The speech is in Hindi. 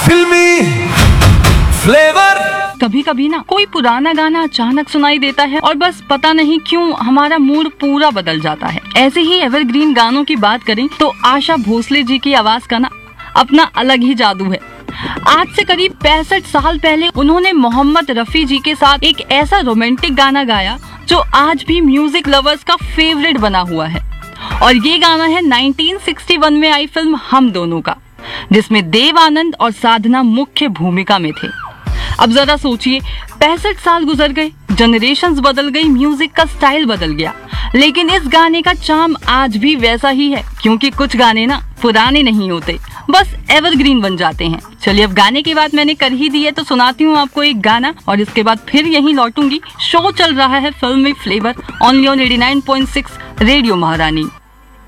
फिल्मी फ्लेवर। कभी कभी ना कोई पुराना गाना अचानक सुनाई देता है और बस पता नहीं क्यों हमारा मूड पूरा बदल जाता है। ऐसे ही एवरग्रीन गानों की बात करें तो आशा भोसले जी की आवाज का ना अपना अलग ही जादू है। आज से करीब 65 साल पहले उन्होंने मोहम्मद रफी जी के साथ एक ऐसा रोमांटिक गाना गाया जो आज भी म्यूजिक लवर्स का फेवरेट बना हुआ है। और ये गाना है 1961 में आई फिल्म हम दोनों का, जिसमें देव आनंद और साधना मुख्य भूमिका में थे। अब जरा सोचिए, 65 साल गुजर गए, जनरेशंस बदल गई, म्यूजिक का स्टाइल बदल गया, लेकिन इस गाने का चार्म आज भी वैसा ही है, क्योंकि कुछ गाने ना पुराने नहीं होते, बस एवरग्रीन बन जाते हैं। चलिए, अब गाने की बात मैंने कर ही दी है तो सुनाती हूँ आपको एक गाना और इसके बाद फिर यहीं लौटूंगी। शो चल रहा है फिल्मी फ्लेवर, ओनली ऑन 89.6 रेडियो महारानी।